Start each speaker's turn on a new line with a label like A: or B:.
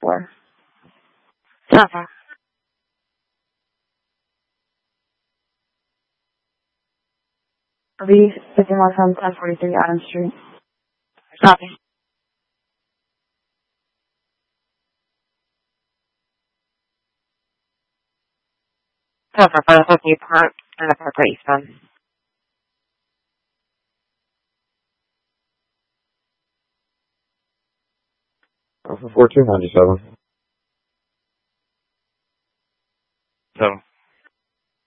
A: 4.
B: Copy.
A: RV 51 from 1043 Adams Street.
B: Copy. So for both of you, Park and the Park Eastbound.
C: Alpha 4297.